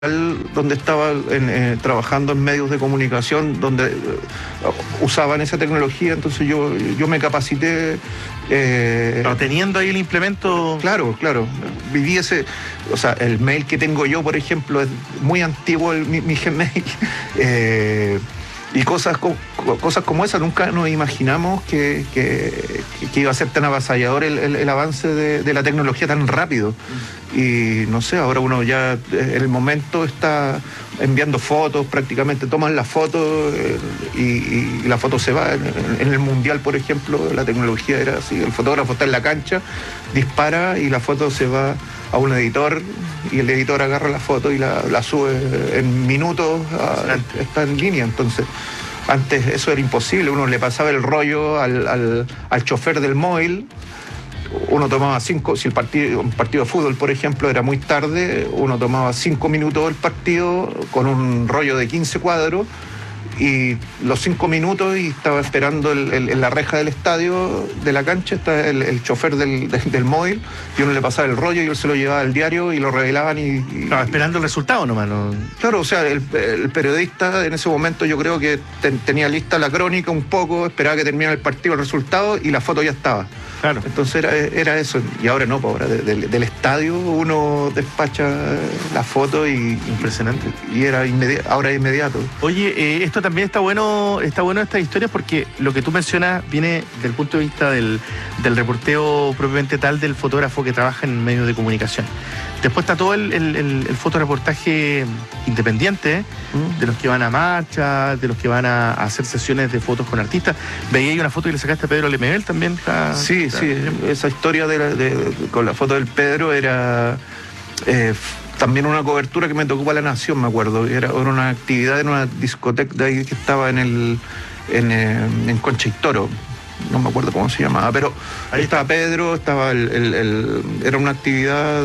donde estaba trabajando en medios de comunicación donde usaban esa tecnología, entonces yo me capacité. Pero teniendo ahí el implemento. Claro, viví ese, o sea, el mail que tengo yo, por ejemplo, es muy antiguo, mi Gmail. Y cosas como esa, nunca nos imaginamos que iba a ser tan avasallador el avance de la tecnología tan rápido. Y no sé, ahora uno ya en el momento está enviando fotos, prácticamente toman la foto y la foto se va. En el Mundial, por ejemplo, la tecnología era así, el fotógrafo está en la cancha, dispara y la foto se va a un editor y el editor agarra la foto y la sube en minutos, está en línea. Entonces, antes eso era imposible, uno le pasaba el rollo al chofer del móvil. Uno tomaba si un partido de fútbol, por ejemplo, era muy tarde, uno tomaba 5 minutos del partido con un rollo de 15 cuadros y los 5 minutos y estaba esperando en la reja del estadio, de la cancha, está el chofer del móvil y uno le pasaba el rollo y él se lo llevaba al diario y lo revelaban Claro, esperando el resultado nomás, ¿no? Claro, o sea, el periodista en ese momento yo creo que tenía lista la crónica un poco, esperaba que terminara el partido, el resultado y la foto ya estaba. Claro. Entonces era eso, y ahora no, ahora del estadio uno despacha la foto y... Impresionante. Y ahora es inmediato. Oye, esto también está bueno estas historias porque lo que tú mencionas viene del punto de vista del reporteo propiamente tal del fotógrafo que trabaja en medios de comunicación. Después está todo el fotoreportaje independiente, de los que van a marchas, de los que van a hacer sesiones de fotos con artistas. Veía ahí una foto que le sacaste a Pedro Lemebel también. Sí, esa historia con la foto del Pedro era también una cobertura que me tocó para La Nación, me acuerdo. Era una actividad en una discoteca de ahí que estaba en Concha y Toro. No me acuerdo cómo se llamaba, pero ahí estaba Pedro, estaba era una actividad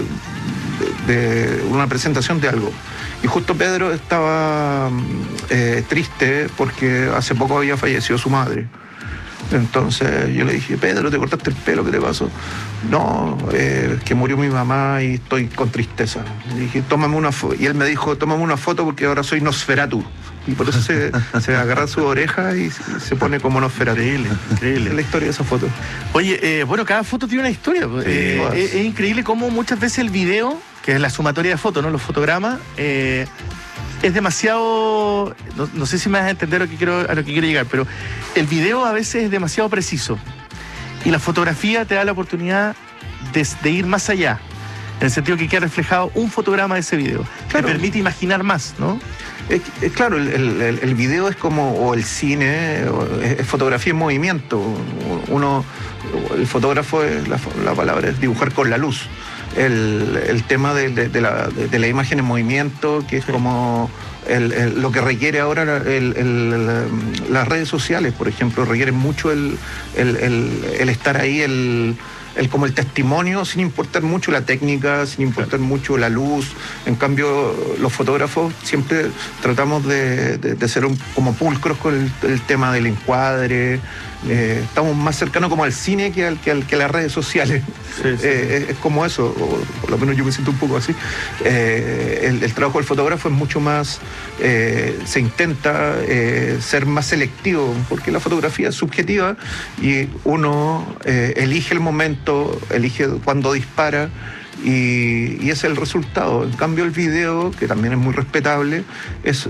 de una presentación de algo. Y justo Pedro estaba triste porque hace poco había fallecido su madre. Entonces yo le dije, Pedro, ¿te cortaste el pelo? ¿Qué te pasó? No, que murió mi mamá y estoy con tristeza. Y dije, tómame una foto. Y él me dijo, tómame una foto porque ahora soy Nosferatu. Y por eso se agarra su oreja y se pone como Nosferatu. Increíble. Es la historia de esa foto. Oye, bueno, cada foto tiene una historia. Es increíble cómo muchas veces el video, que es la sumatoria de fotos, ¿no? Los fotogramas, es demasiado... No sé si me vas a entender a lo que quiero llegar, pero el video a veces es demasiado preciso y la fotografía te da la oportunidad de ir más allá, en el sentido que queda reflejado un fotograma de ese video. Claro. Te permite imaginar más, ¿no? Claro, el video es como, o el cine, es fotografía en movimiento. El fotógrafo, la palabra es dibujar con la luz. El tema de la imagen en movimiento, que es como lo que requiere ahora las redes sociales, por ejemplo, requieren mucho el estar ahí, como el testimonio, sin importar mucho la técnica, sin importar mucho la luz. En cambio, los fotógrafos siempre tratamos de ser como pulcros con el tema del encuadre. Estamos más cercanos como al cine que a las redes sociales. Sí. Es como eso, o por lo menos yo me siento un poco así. El trabajo del fotógrafo es mucho más, se intenta ser más selectivo, porque la fotografía es subjetiva y uno elige el momento, elige cuándo dispara. Y es el resultado. En cambio, el video, que también es muy respetable, es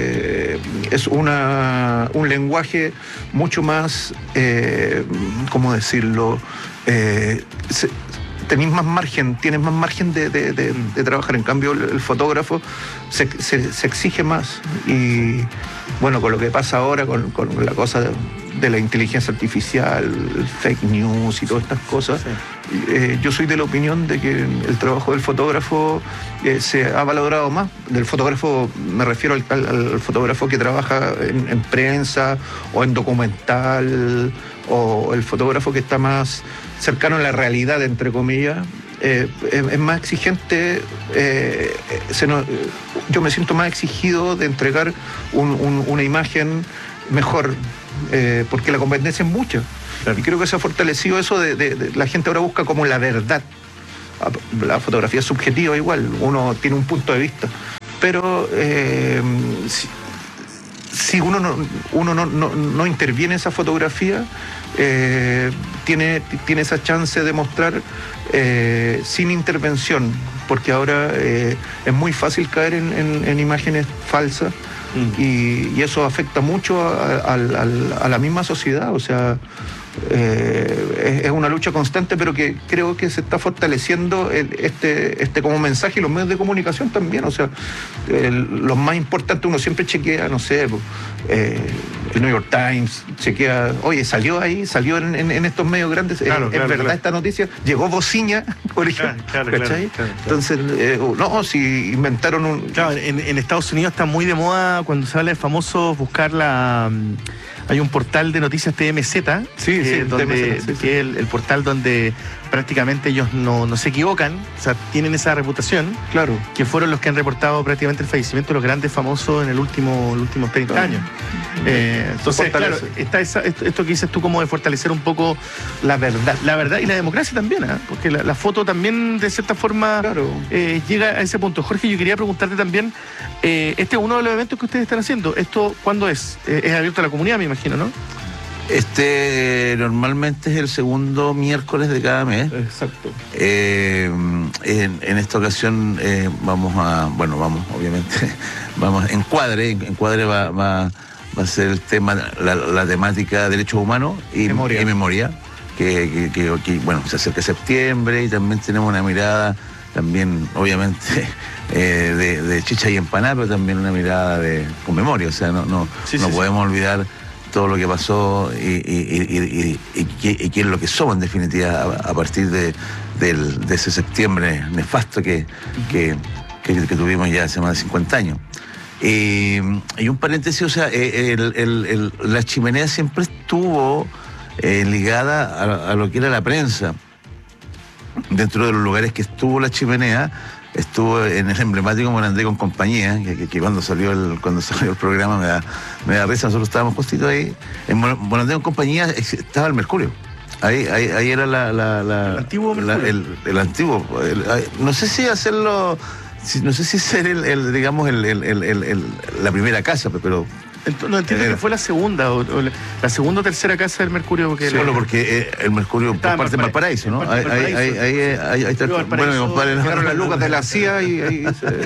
un lenguaje mucho más, ¿cómo decirlo? Tienes más margen de trabajar. En cambio, el fotógrafo se exige más. Y bueno, con lo que pasa ahora, con la cosa de la inteligencia artificial, el fake news y todas estas cosas, yo soy de la opinión de que el trabajo del fotógrafo se ha valorado más. Del fotógrafo, me refiero al fotógrafo que trabaja en prensa o en documental, o el fotógrafo que está más cercano a la realidad, entre comillas. Es más exigente, yo me siento más exigido de entregar una imagen mejor, porque la competencia es mucha. Claro. Y creo que se ha fortalecido eso de la gente ahora busca como la verdad. la fotografía es subjetiva igual, uno tiene un punto de vista, pero si uno no interviene en esa fotografía, tiene esa chance de mostrar sin intervención, porque ahora es muy fácil caer en imágenes falsas. Y eso afecta mucho a la misma sociedad, o sea, es una lucha constante, pero que creo que se está fortaleciendo este como mensaje, y los medios de comunicación también, o sea, los más importantes uno siempre chequea, no sé, el New York Times, chequea, oye, salió en estos medios grandes, claro, es verdad claro. Esta noticia, llegó bociña, por ejemplo, ¿cachai? Claro. Entonces, no, si inventaron un... Claro, en Estados Unidos está muy de moda cuando se habla de famosos buscar hay un portal de noticias TMZ, que es el portal donde prácticamente ellos no se equivocan, o sea, tienen esa reputación, Claro. que fueron los que han reportado prácticamente el fallecimiento de los grandes famosos en los últimos 30 años. Entonces, claro, está esto que dices tú, como de fortalecer un poco la verdad y la democracia también, porque la foto también, de cierta forma, llega a ese punto. Jorge, yo quería preguntarte también, este es uno de los eventos que ustedes están haciendo. ¿Esto cuándo es? Es abierto a la comunidad, me imagino, ¿no? Normalmente es el segundo miércoles de cada mes. Exacto. En esta ocasión vamos, obviamente, vamos Encuadre va a ser el tema, la temática derechos humanos y memoria, que bueno, se acerca septiembre, y también tenemos una mirada también, obviamente, de chicha y empanada, pero también una mirada con memoria, o sea, no podemos olvidar todo lo que pasó y qué es lo que somos, en definitiva, a partir de ese septiembre nefasto que tuvimos ya hace más de 50 años. Y un paréntesis, o sea, la chimenea siempre estuvo ligada a lo que era la prensa. Dentro de los lugares que estuvo la chimenea, estuvo en el emblemático Morandé con compañía, que cuando salió el programa me da risa. Nosotros estábamos justito ahí. En Morandé con compañía estaba el Mercurio. Ahí era el antiguo Mercurio. El antiguo. No sé si hacerlo, no sé si ser digamos, la primera casa, pero... No entiendo que fue la segunda o la segunda o tercera casa del Mercurio. Porque solo porque el Mercurio por parte de Valparaíso, ¿no? Ahí está. Bueno, mi compadre, dejaron las lucas de la CIA y ahí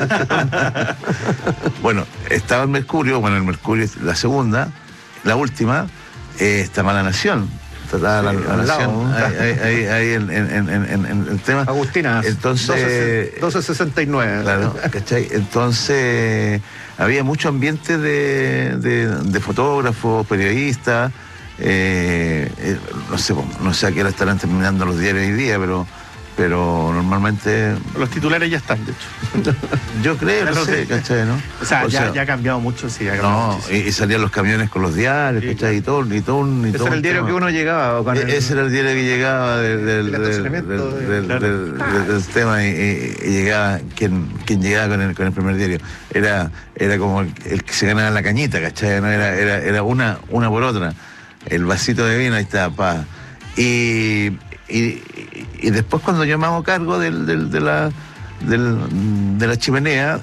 Bueno, estaba el Mercurio, la segunda, la última, está Mala Nación. La Nación, ahí en el tema. Agustina, entonces, 1269. Claro, ¿cachai? Entonces había mucho ambiente de fotógrafos, periodistas. No sé a qué hora estarán terminando los diarios hoy día, pero normalmente... Los titulares ya están, de hecho. Yo creo, no sé, ¿cachai? ¿No? O sea, ya ha cambiado mucho, sí. Y salían los camiones con los diarios, ¿cachai? Y todo ese era el diario que uno llegaba. Ese era el diario que llegaba del tema, y llegaba quien llegaba con el primer diario. Era como el que se ganaba la cañita, ¿cachai? ¿No? Era una por otra. El vasito de vino, ahí está, pa. Y después, cuando yo me hago cargo de la chimenea,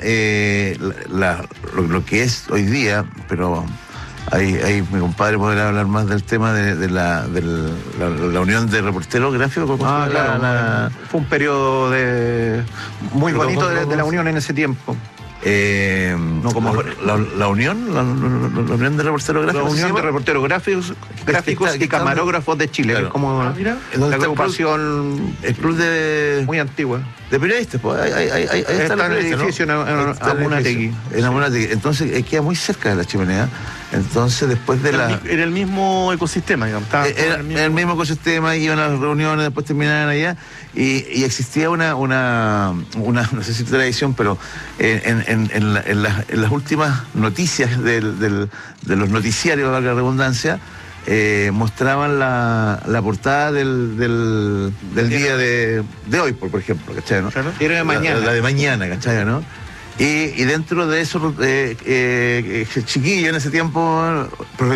lo que es hoy día, pero ahí mi compadre podrá hablar más del tema de la Unión de Reporteros Gráficos. Claro, fue un periodo muy bonito de la Unión en ese tiempo. No como la Unión de Reporteros Gráficos. La Unión de Reporteros Gráficos y Camarógrafos de Chile, claro. Que es como la agrupación, el club muy antigua de periodistas. Pues ahí está el edificio, ¿no? en Amunategui. Entonces queda muy cerca de la chimenea. Entonces, después de Era el mismo ecosistema, digamos. Era el mismo ecosistema, iban a las reuniones, después terminaban allá, y existía una no sé si tradición, pero en las últimas noticias de los noticiarios, valga la redundancia, mostraban la portada del día de hoy, por ejemplo, ¿cachai? ¿No? Claro. Era de mañana. La de mañana, ¿cachai? ¿No? Y dentro de esos chiquillos en ese tiempo,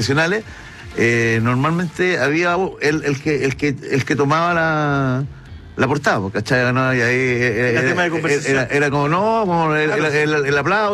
profesionales, normalmente había el que tomaba la portada, ¿cachai? ¿No? Y ahí tema de conversación. era como, no, como el aplauso.